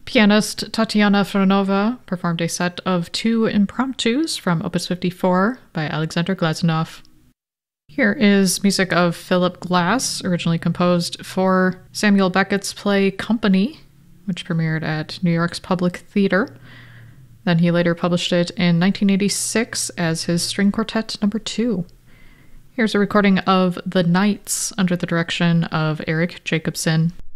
Pianist Tatiana Fronova performed a set of 2 impromptus from Opus 54 by Alexander Glazunov. Here is music of Philip Glass, originally composed for Samuel Beckett's play Company, which premiered at New York's Public Theater. Then he later published it in 1986 as his String Quartet No. 2. Here's a recording of The Nights under the direction of Eric Jacobson.